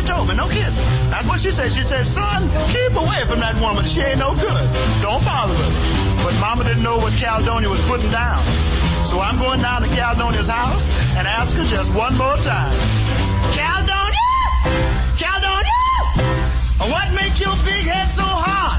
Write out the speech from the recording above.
told me, no kidding. That's what she said. She said, son, keep away from that woman. She ain't no good. Don't bother with her. But Mama didn't know what Caledonia was putting down. So I'm going down to Caledonia's house and ask her just one more time.